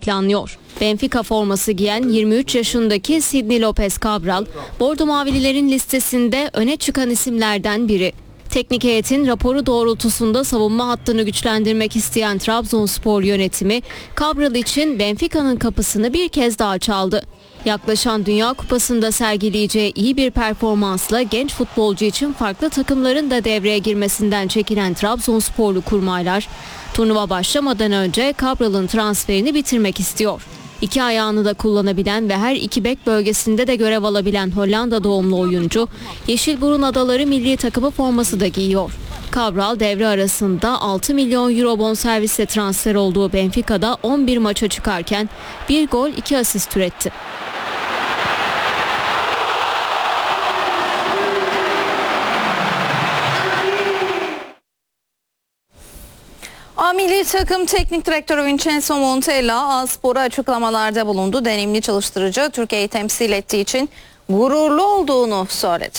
planlıyor. Benfica forması giyen 23 yaşındaki Sidney Lopez Cabral, Bordo Mavililerin listesinde öne çıkan isimlerden biri. Teknik heyetin raporu doğrultusunda savunma hattını güçlendirmek isteyen Trabzonspor yönetimi, Cabral için Benfica'nın kapısını bir kez daha çaldı. Yaklaşan Dünya Kupası'nda sergileyeceği iyi bir performansla genç futbolcu için farklı takımların da devreye girmesinden çekinen Trabzonsporlu kurmaylar, turnuva başlamadan önce Cabral'ın transferini bitirmek istiyor. İki ayağını da kullanabilen ve her iki bek bölgesinde de görev alabilen Hollanda doğumlu oyuncu, Yeşilburun Adaları milli takımı forması da giyiyor. Cabral devre arasında 6 milyon euro bonservisle transfer olduğu Benfica'da 11 maça çıkarken 1 gol 2 asist üretti. A milli takım teknik direktörü Vincenzo Montella A-Spor'a açıklamalarda bulundu. Deneyimli çalıştırıcı Türkiye'yi temsil ettiği için gururlu olduğunu söyledi.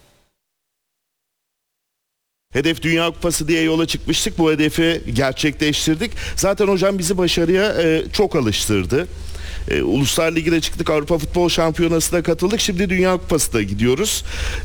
Hedef Dünya Kupası diye yola çıkmıştık. Bu hedefi gerçekleştirdik. Zaten hocam bizi başarıya çok alıştırdı. Uluslar Ligi'ne çıktık, Avrupa Futbol Şampiyonası'na katıldık. Şimdi Dünya Kupası'na gidiyoruz.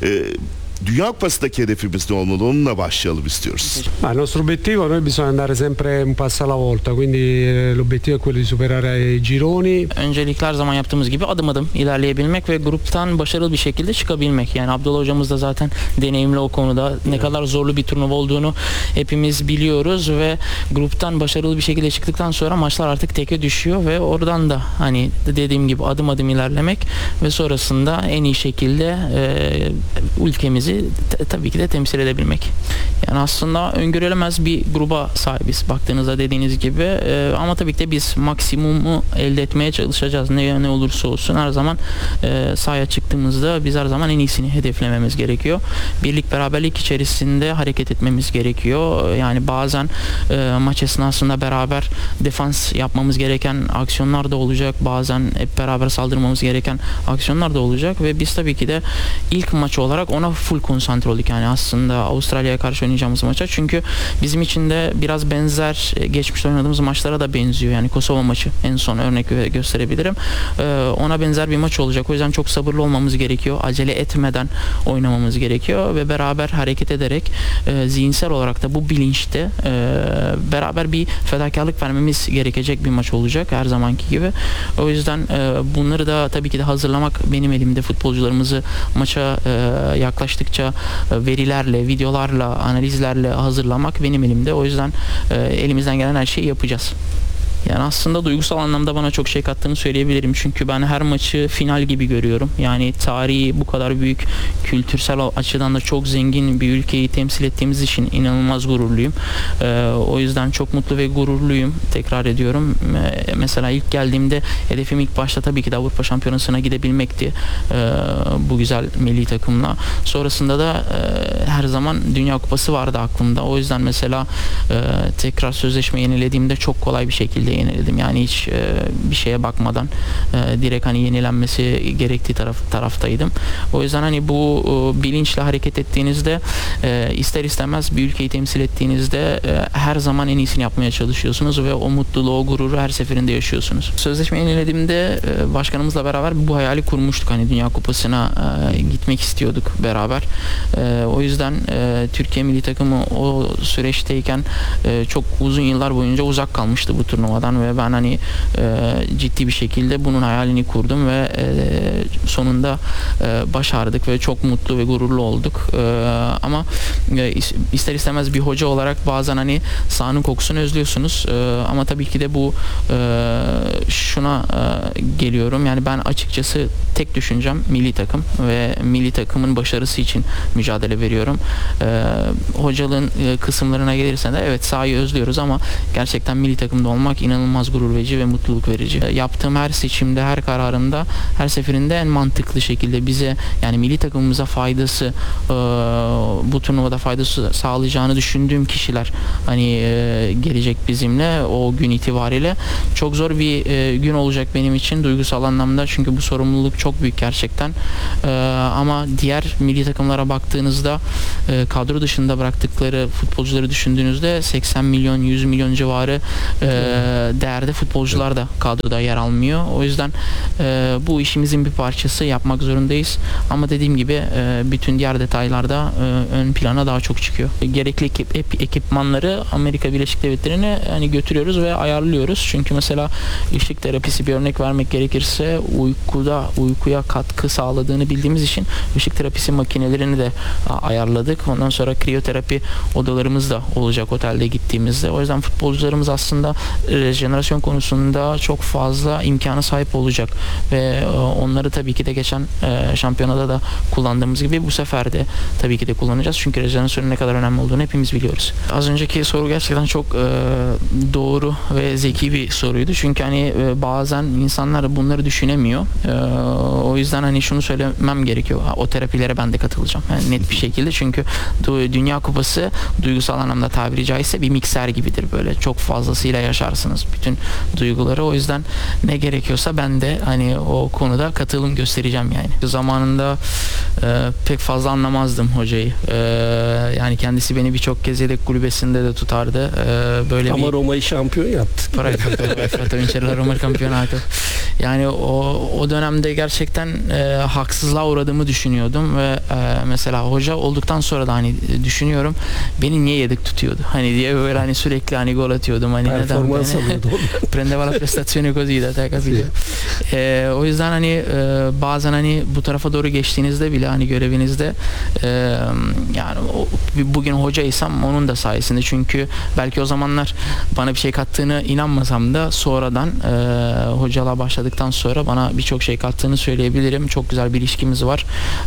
Dünya Kupası'ndaki hedefimiz ne olmalı? Onunla başlayalım istiyoruz. Il nostro obiettivo, noi bisogna andare sempre un passo alla volta, quindi l'obiettivo è quello di superare i gironi. Öncelikle her zaman yaptığımız gibi adım adım ilerleyebilmek ve gruptan başarılı bir şekilde çıkabilmek. Yani Abdullah hocamız da zaten deneyimli o konuda. Ne kadar zorlu bir turnuva olduğunu hepimiz biliyoruz ve gruptan başarılı bir şekilde çıktıktan sonra maçlar artık teke düşüyor ve oradan da hani dediğim gibi adım adım ilerlemek ve sonrasında en iyi şekilde ülkemizi tabii ki de temsil edebilmek. Yani aslında öngörülemez bir gruba sahibiz baktığınızda dediğiniz gibi ama tabii ki de biz maksimumu elde etmeye çalışacağız. Ne olursa olsun her zaman sahaya çıktığımızda biz her zaman en iyisini hedeflememiz gerekiyor. Birlik beraberlik içerisinde hareket etmemiz gerekiyor. Yani bazen maç esnasında beraber defans yapmamız gereken aksiyonlar da olacak. Bazen hep beraber saldırmamız gereken aksiyonlar da olacak ve biz tabii ki de ilk maç olarak ona full konsantre olduk. Yani aslında Avustralya'ya karşı oynayacağımız maça. Çünkü bizim için de biraz benzer geçmişte oynadığımız maçlara da benziyor. Yani Kosova maçı en son örnek gösterebilirim. Ona benzer bir maç olacak. O yüzden çok sabırlı olmamız gerekiyor. Acele etmeden oynamamız gerekiyor ve beraber hareket ederek zihinsel olarak da bu bilinçte beraber bir fedakarlık vermemiz gerekecek bir maç olacak her zamanki gibi. O yüzden bunları da tabii ki de hazırlamak benim elimde. Futbolcularımızı maça yaklaştıkça verilerle, videolarla, analizlerle hazırlamak benim elimde. O yüzden elimizden gelen her şeyi yapacağız. Yani aslında duygusal anlamda bana çok şey kattığını söyleyebilirim. Çünkü ben her maçı final gibi görüyorum. Yani tarihi bu kadar büyük, kültürsel açıdan da çok zengin bir ülkeyi temsil ettiğimiz için inanılmaz gururluyum. O yüzden çok mutlu ve gururluyum. Tekrar ediyorum. Mesela ilk geldiğimde hedefim ilk başta tabii ki de Avrupa Şampiyonası'na gidebilmekti. Bu güzel milli takımla. Sonrasında da her zaman Dünya Kupası vardı aklımda. O yüzden mesela tekrar sözleşme yenilediğimde çok kolay bir şekilde yeniledim. Yani hiç bir şeye bakmadan direkt hani yenilenmesi gerektiği taraftaydım. O yüzden hani bu bilinçle hareket ettiğinizde ister istemez bir ülkeyi temsil ettiğinizde her zaman en iyisini yapmaya çalışıyorsunuz ve o mutluluğu, o gururu her seferinde yaşıyorsunuz. Sözleşme yenilediğimde başkanımızla beraber bu hayali kurmuştuk. Hani Dünya Kupası'na gitmek istiyorduk beraber. O yüzden Türkiye milli takımı o süreçteyken çok uzun yıllar boyunca uzak kalmıştı bu turnuvadan ve ben hani ciddi bir şekilde bunun hayalini kurdum ve sonunda başardık ve çok mutlu ve gururlu olduk. Ama ister istemez bir hoca olarak bazen hani sahanın kokusunu özlüyorsunuz. Ama tabii ki de bu şuna geliyorum. Yani ben açıkçası tek düşüncem milli takım ve milli takımın başarısı için mücadele veriyorum. Hocalığın kısımlarına gelirse de evet sahayı özlüyoruz ama gerçekten milli takımda olmak inanılmaz gurur verici ve mutluluk verici. Yaptığım her seçimde, her kararımda, her seferinde en mantıklı şekilde bize yani milli takımımıza faydası, bu turnuvada faydası sağlayacağını düşündüğüm kişiler hani gelecek bizimle o gün itibariyle. Çok zor bir gün olacak benim için duygusal anlamda çünkü bu sorumluluk çok büyük gerçekten. Ama diğer milli takımlara baktığınızda kadro dışında bıraktıkları futbolcuları düşündüğünüzde 80 milyon, 100 milyon civarı değerde futbolcular da kadroda yer almıyor. O yüzden bu işimizin bir parçası, yapmak zorundayız. Ama dediğim gibi bütün diğer detaylarda ön plana daha çok çıkıyor. Gerekli ekipmanları Amerika Birleşik Devletleri'ne hani götürüyoruz ve ayarlıyoruz. Çünkü mesela ışık terapisi, bir örnek vermek gerekirse, uykuya katkı sağladığını bildiğimiz için ışık terapisi makinelerini de ayarladık. Ondan sonra kriyoterapi odalarımız da olacak otelde gittiğimizde. O yüzden futbolcularımız aslında rejenerasyon konusunda çok fazla imkana sahip olacak ve onları tabii ki de geçen şampiyonada da kullandığımız gibi bu sefer de tabii ki de kullanacağız. Çünkü rejenerasyonun ne kadar önemli olduğunu hepimiz biliyoruz. Az önceki soru gerçekten çok doğru ve zeki bir soruydu. Çünkü hani bazen insanlar bunları düşünemiyor. O yüzden hani şunu söylemem gerekiyor. O terapilere ben de katılacağım. Yani net bir şekilde, çünkü Dünya Kupası duygusal anlamda tabiri caizse bir mikser gibidir. Böyle çok fazlasıyla yaşarsınız bütün duyguları. O yüzden ne gerekiyorsa ben de hani o konuda katılım göstereceğim yani. Zamanında pek fazla anlamazdım hocayı. Yani kendisi beni birçok kez yedek kulübesinde de tutardı. Böyle ama Roma'yı şampiyon yaptı. Roma Campionato. Yani o dönemde gerçekten haksızlığa uğradığımı düşünüyordum ve mesela hoca olduktan sonra da hani düşünüyorum, beni niye yedek tutuyordu hani diye, böyle hani sürekli hani gol atıyordum hani, performans alıyordu. Prendeva la prestazione così da te, capito? O yüzden hani bazen hani bu tarafa doğru geçtiğinizde bile hani görevinizde yani bugün hocaysam onun da sayesinde, çünkü belki o zamanlar bana bir şey kattığını inanmasam da sonradan hocalığa başladıktan sonra bana birçok şey kattığını söyleyebilirim. Çok güzel bir ilişkimiz var.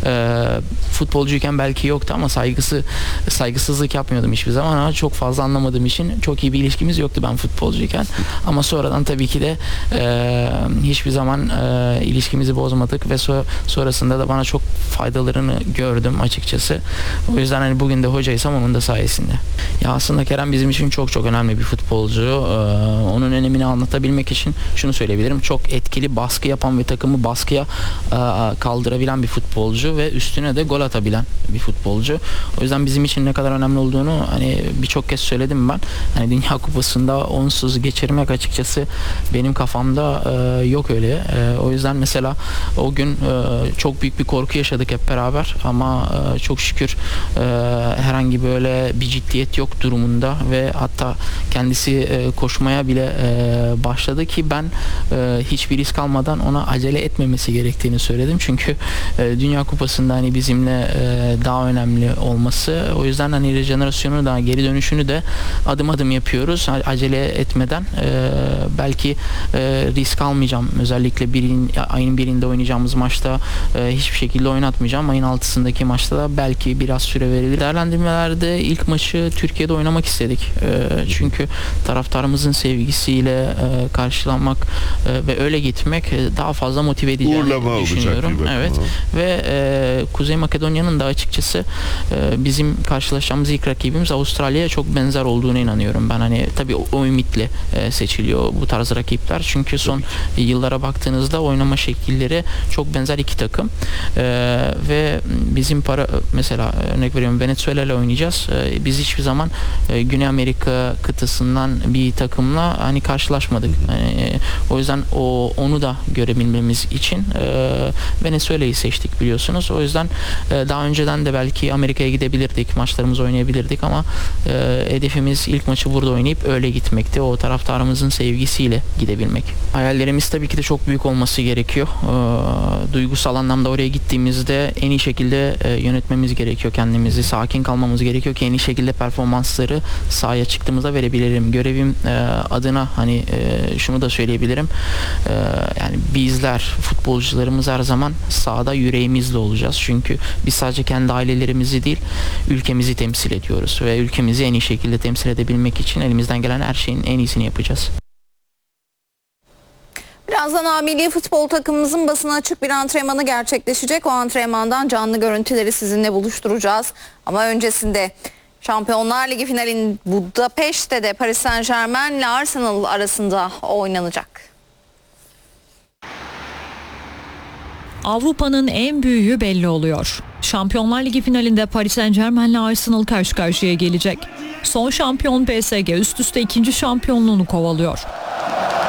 Futbolcuyken belki yoktu ama saygısızlık yapmıyordum hiçbir zaman, ama çok fazla anlamadığım için çok iyi bir ilişkimiz yoktu ben futbolcuyken. Ama sonradan tabii ki de hiçbir zaman ilişkimizi bozmadık ve sonrasında da bana çok faydalarını gördüm açıkçası. O yüzden hani bugün de hocaysam onun da sayesinde. Ya aslında Kerem bizim için çok çok önemli bir futbolcu. Onun önemini anlatabilmek için şunu söyleyebilirim. Çok etkili baskı yapan ve takımı baskıya kaldırabilen bir futbolcu ve üstüne de gol atabilen bir futbolcu. O yüzden bizim için ne kadar önemli olduğunu hani birçok kez söyledim ben. Hani Dünya Kupası'nda onsuz geçirmek açıkçası benim kafamda yok öyle. O yüzden mesela o gün çok büyük bir korku yaşadık hep beraber ama çok şükür herhangi böyle bir ciddiyet yok durumunda ve hatta kendisi koşmaya bile başladı ki ben hiçbir risk almadan ona acele etmemesi gerektiğini söyledim. Çünkü Dünya Kupası'nda hani bizimle daha önemli olması. O yüzden hani rejenerasyonu da, geri dönüşünü de adım adım yapıyoruz. Acele etmeden belki risk almayacağım. Özellikle ayın birinde oynayacağımız maçta hiçbir şekilde oynatmayacağım. Ayın 6'sındaki maçta da belki biraz süre verilir. Değerlendirmelerde ilk maçı Türkiye'de oynamak istedik. Çünkü taraftarımızın sevgisiyle karşılanmak ve öyle gitmek daha fazla motive edeceğini düşünüyorum. Evet. Ve Kuzey Makedonya'nın da açıkçası bizim karşılaşacağımız ilk rakibimiz Avustralya'ya çok benzer olduğuna inanıyorum. Ben hani tabii o ümitle seçiliyor bu tarz rakipler. Çünkü son yıllara baktığınızda oynama şekilleri çok benzer iki takım. Ve bizim mesela örnek veriyorum Venezuela ile oynayacağız. Biz hiçbir zaman Güney Amerika kıtasından bir takımla hani karşılaşmadık. Yani, o yüzden onu da görebilmemiz için Venezuela'yı seçtik biliyorsunuz. O yüzden daha önceden de belki Amerika'ya gidebilirdik, maçlarımızı oynayabilirdik ama hedefimiz ilk maçı burada oynayıp öyle gitmekti. O taraftarımızın sevgisiyle gidebilmek. Hayallerimiz tabii ki de çok büyük olması gerekiyor. Duygusal anlamda oraya gittiğimizde en iyi şekilde yönetmemiz gerekiyor kendimizi. Sakin kalmamız gerekiyor ki en iyi şekilde performansları sahaya çıktığımızda verebilirim. Görevim adına hani şunu da söyleyebilirim. Yani bizler futbolcularımız her zaman sahada yüreğimizle olacağız. Çünkü biz sadece kendi ailelerimizi değil, ülkemizi temsil ediyoruz ve ülkemizi en iyi şekilde temsil edebilmek için elimizden gelen her şeyin en iyisini yapacağız. Birazdan A Milli Futbol takımımızın basına açık bir antrenmanı gerçekleşecek. O antrenmandan canlı görüntüleri sizinle buluşturacağız. Ama öncesinde Şampiyonlar Ligi finalinin Budapeşte de Paris Saint-Germain ile Arsenal arasında oynanacak. Avrupa'nın en büyüğü belli oluyor. Şampiyonlar Ligi finalinde Paris Saint-Germain ile Arsenal karşı karşıya gelecek. Son şampiyon PSG üst üste ikinci şampiyonluğunu kovalıyor.